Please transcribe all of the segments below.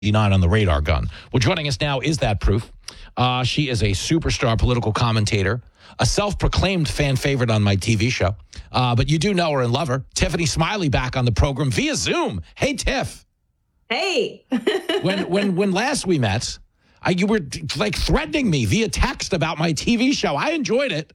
not on the radar gun. Well, joining us now is that proof. She is a superstar political commentator, a self-proclaimed fan favorite on my TV show. But you do know her and love her. Tiffany Smiley back on the program via Zoom. Hey, Tiff. Hey. when last we met, you were like threatening me via text about my TV show. I enjoyed it.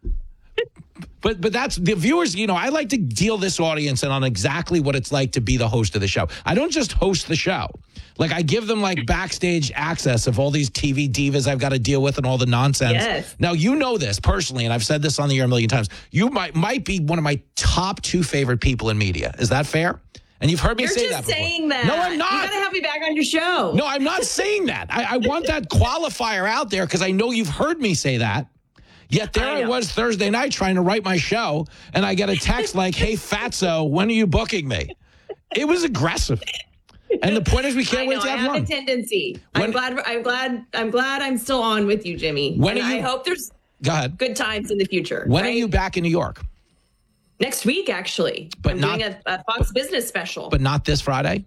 But that's the viewers, I like to deal this audience in on exactly what it's like to be the host of the show. I don't just host the show. Like I give them like backstage access of all these TV divas I've got to deal with and all the nonsense. Yes. Now, you know this personally, and I've said this on the air a million times. You might be one of my top 2 favorite people in media. Is that fair? And you've heard me say that before. You're just saying that. No, I'm not. You got to have me back on your show. No, I'm not saying that. I want that qualifier out there because I know you've heard me say that. Yet there I was Thursday night trying to write my show, and I get a text like, "Hey, Fatso, when are you booking me?" It was aggressive. And the point is, we can't wait to have fun. I have a tendency. I'm glad I'm still on with you, Jimmy. I hope there's good times in the future. When are you back in New York? Next week, actually. I'm doing a Fox Business special. But not this Friday?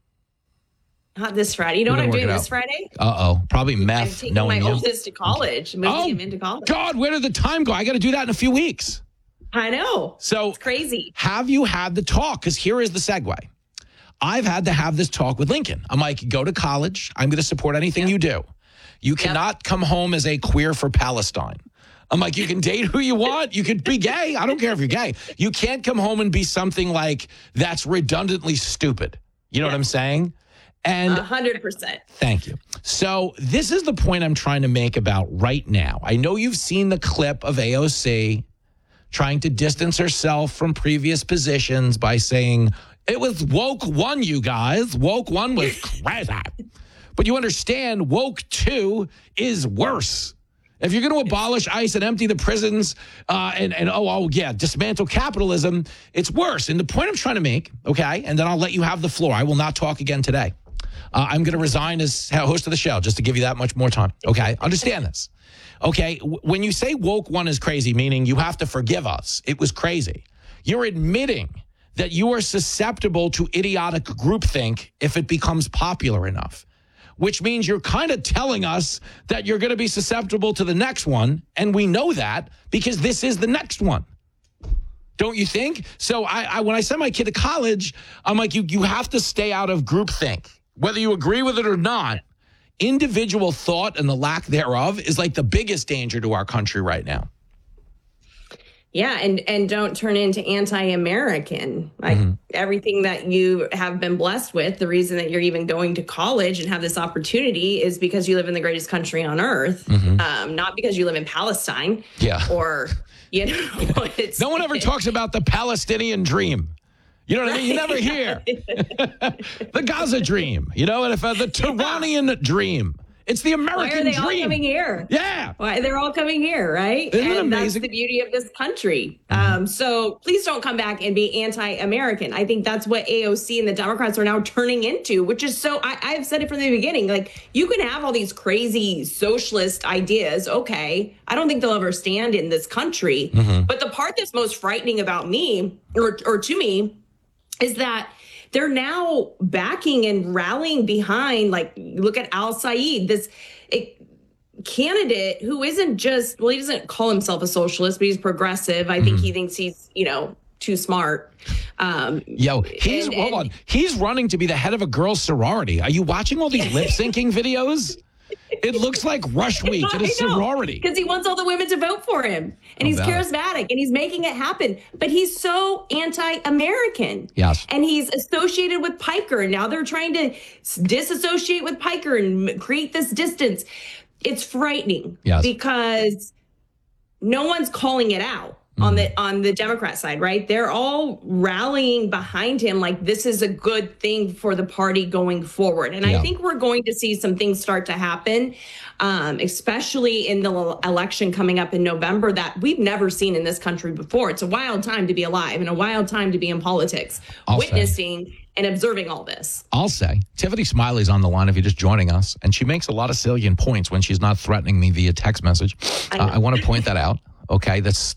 Not this Friday. You know what I'm doing this Friday? Uh-oh. Probably meth. I'm taking my oldest to college. Moving him into college. God, where did the time go? I got to do that in a few weeks. I know. So it's crazy. Have you had the talk? Because here is the segue. I've had to have this talk with Lincoln. I'm like, go to college. I'm going to support anything you do. You cannot come home as a queer for Palestine. I'm like, you can date who you want. You could be gay. I don't care if you're gay. You can't come home and be something like that's redundantly stupid. You know what I'm saying? And 100%. Thank you. So this is the point I'm trying to make about right now. I know you've seen the clip of AOC trying to distance herself from previous positions by saying, it was woke 1, you guys. Woke 1 was crazy. But you understand, woke 2 is worse. If you're going to abolish ICE and empty the prisons dismantle capitalism, it's worse. And the point I'm trying to make, okay, and then I'll let you have the floor. I will not talk again today. I'm going to resign as host of the show just to give you that much more time. Okay, understand this. Okay, when you say woke 1 is crazy, meaning you have to forgive us, it was crazy. You're admitting that you are susceptible to idiotic groupthink if it becomes popular enough, which means you're kind of telling us that you're going to be susceptible to the next one, and we know that because this is the next one. Don't you think? So when I send my kid to college, I'm like, you have to stay out of groupthink. Whether you agree with it or not, individual thought and the lack thereof is like the biggest danger to our country right now. Yeah, and don't turn into anti-American. Like everything that you have been blessed with, the reason that you're even going to college and have this opportunity is because you live in the greatest country on earth, not because you live in Palestine. Yeah. Or, no one ever talks about the Palestinian dream. You know what I mean? You never hear. The Gaza dream, and if the Turanian dream. It's the American dream. Why are they all coming here? Yeah. Why they're all coming here, right? Isn't it amazing? That's the beauty of this country. So please don't come back and be anti-American. I think that's what AOC and the Democrats are now turning into, which is so, I've said it from the beginning, like you can have all these crazy socialist ideas. Okay. I don't think they'll ever stand in this country. But the part that's most frightening about me or to me is that they're now backing and rallying behind, like, look at Al-Said, this candidate who isn't just, he doesn't call himself a socialist, but he's progressive. I think he thinks he's, too smart. Hold on. He's running to be the head of a girls' sorority. Are you watching all these lip syncing videos? It looks like Rush Week at a sorority. Because he wants all the women to vote for him. And he's charismatic and he's making it happen. But he's so anti-American. Yes. And he's associated with Piker. And now they're trying to disassociate with Piker and create this distance. It's frightening. Yes. Because no one's calling it out. On the Democrat side, right? They're all rallying behind him like this is a good thing for the party going forward. And I think we're going to see some things start to happen, especially in the election coming up in November that we've never seen in this country before. It's a wild time to be alive and a wild time to be in politics, witnessing and observing all this. I'll say, Tiffany Smiley's on the line if you're just joining us, and she makes a lot of salient points when she's not threatening me via text message. I want to point that out. Okay, that's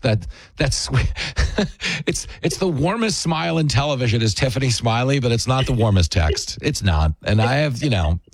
it's the warmest smile in television is Tiffany Smiley, but it's not the warmest text. It's not. And I have,